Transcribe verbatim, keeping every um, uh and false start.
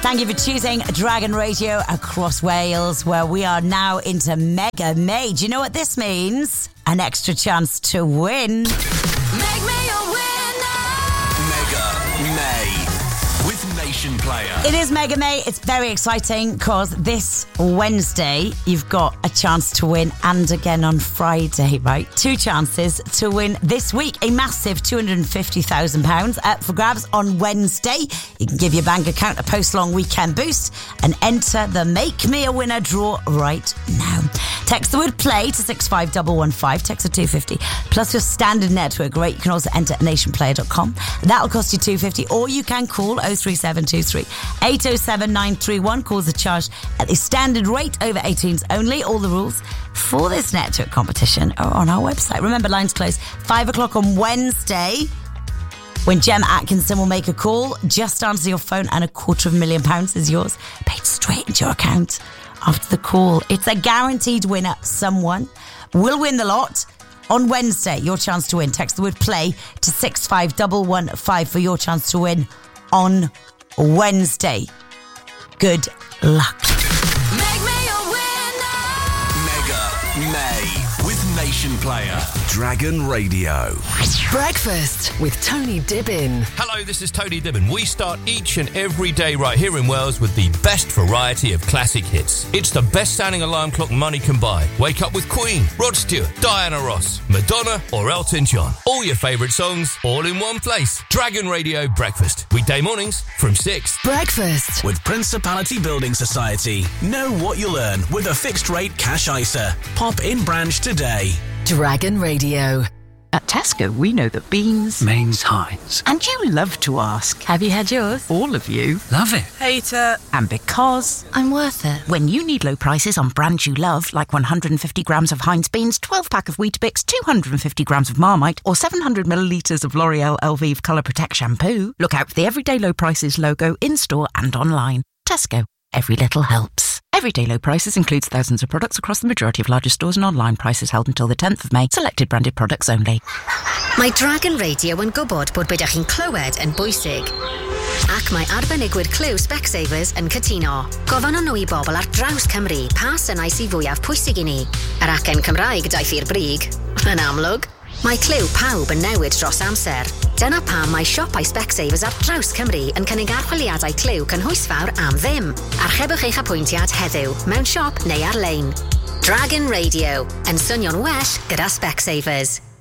Thank you for choosing Dragon Radio across Wales, where we are now into Mega May. Do you know what this means? An extra chance to win. Make me a winner. Mega May with Nation Player. It is Mega May. It's very exciting because this Wednesday you've got a chance to win, and again on Friday, right? Two chances to win this week. A massive two hundred fifty thousand pounds up for grabs on Wednesday. You can give your bank account a post-long weekend boost and enter the Make Me a Winner draw right now. Text the word play to six five one one five. Text the two fifty plus your standard network rate. You can also enter at nation player dot com. That'll cost you two fifty, or you can call oh three seven two three eight oh seven nine three one. Calls are charged at the standard rate, over eighteens only. All the rules for this network competition are on our website. Remember, lines close five o'clock on Wednesday, when Gem Atkinson will make a call. Just answer your phone and a quarter of a million pounds is yours, paid straight into your account after the call. It's a guaranteed winner. Someone will win the lot on Wednesday. Your chance to win. Text the word play to six five one one five for your chance to win on Wednesday. Good luck. Make me a winner. Mega May with Nation Player. Dragon Radio. Breakfast with Tony Dibbin. Hello, this is Tony Dibbin. We start each and every day right here in Wales with the best variety of classic hits. It's the best-sounding alarm clock money can buy. Wake up with Queen, Rod Stewart, Diana Ross, Madonna or Elton John. All your favourite songs, all in one place. Dragon Radio Breakfast. Weekday mornings from six. Breakfast with Principality Building Society. Know what you'll earn with a fixed-rate cash I S A. Pop in branch today. Dragon Radio. At Tesco, we know that beans means Heinz. And you love to ask, have you had yours? All of you. Love it. Hate it. And because I'm worth it. When you need low prices on brands you love, like one hundred fifty grams of Heinz beans, twelve pack of Weetabix, two hundred fifty grams of Marmite, or seven hundred millilitres of L'Oreal Elvive Colour Protect shampoo, look out for the Everyday Low Prices logo in-store and online. Tesco. Every little helps. Everyday Low Prices includes thousands of products across the majority of larger stores, and online prices held until the tenth of May. Selected branded products only. Mae Dragon Radio yn gwybod bod beth ych chi'n clywed yn bwysig. Ac mae arbenigwyr Clew Specsavers yn cytuno. Gofyn nhw i bobl ar draws Cymru pa synau sy'n fwyaf pwysig i ni. Yr acen Cymraeg daeth i'r brig. Yn amlwg, mae Clew pawb yn newid dros amser. Dyna pam mae siopau Specsavers ar draws Cymru yn cynnig archwiliadau Clew cynhwysfawr am ddim. Archebwch eich apwyntiad heddiw mewn siop neu ar-lein. Dragon Radio, yn swnio'n well gyda Specsavers.